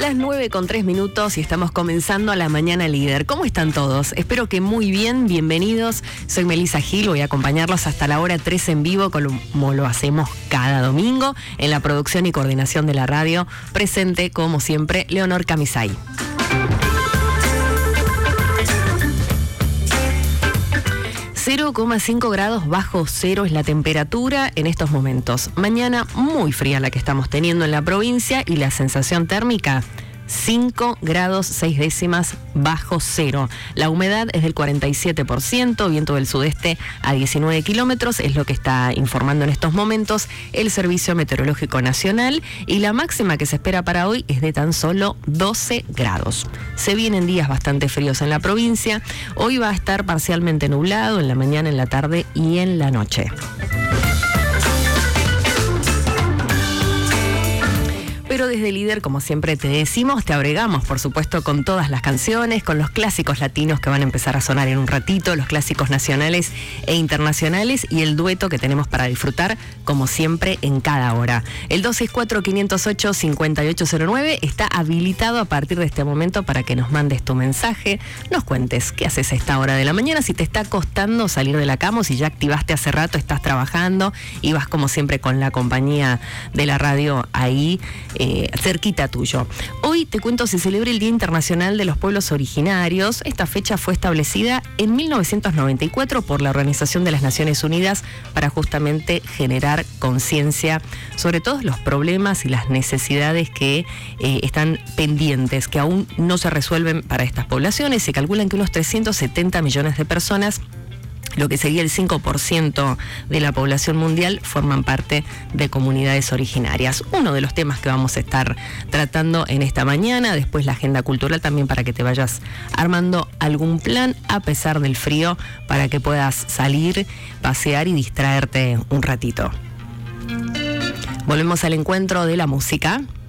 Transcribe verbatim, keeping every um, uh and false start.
las nueve con tres minutos y estamos comenzando a la mañana líder. ¿Cómo están todos? Espero que muy bien, bienvenidos. Soy Melissa Gil, voy a acompañarlos hasta la hora tres en vivo, como lo hacemos cada domingo, en la producción y coordinación de la radio. Presente, como siempre, Leonor Camisay. cero coma cinco grados bajo cero es la temperatura en estos momentos. Mañana muy fría la que estamos teniendo en la provincia y la sensación térmica cinco grados seis décimas bajo cero. La humedad es del cuarenta y siete por ciento, viento del sudeste a diecinueve kilómetros, es lo que está informando en estos momentos el Servicio Meteorológico Nacional, y la máxima que se espera para hoy es de tan solo doce grados. Se vienen días bastante fríos en la provincia. Hoy va a estar parcialmente nublado en la mañana, en la tarde y en la noche. Pero desde Líder, como siempre te decimos, te abregamos, por supuesto, con todas las canciones, con los clásicos latinos que van a empezar a sonar en un ratito, los clásicos nacionales e internacionales y el dueto que tenemos para disfrutar, como siempre, en cada hora. El dos seis cuatro, cinco cero ocho, cinco ocho cero nueve está habilitado a partir de este momento para que nos mandes tu mensaje, nos cuentes qué haces a esta hora de la mañana, si te está costando salir de la cama o si ya activaste hace rato, estás trabajando y vas como siempre con la compañía de la radio ahí, Eh, cerquita tuyo. Hoy te cuento, se celebra el Día Internacional de los Pueblos Originarios. Esta fecha fue establecida en mil novecientos noventa y cuatro por la Organización de las Naciones Unidas para justamente generar conciencia sobre todos los problemas y las necesidades que eh, están pendientes, que aún no se resuelven para estas poblaciones. Se calculan que unos trescientos setenta millones de personas, lo que sería el cinco por ciento de la población mundial, forman parte de comunidades originarias. Uno de los temas que vamos a estar tratando en esta mañana, después la agenda cultural también para que te vayas armando algún plan a pesar del frío, para que puedas salir, pasear y distraerte un ratito. Volvemos al encuentro de la música.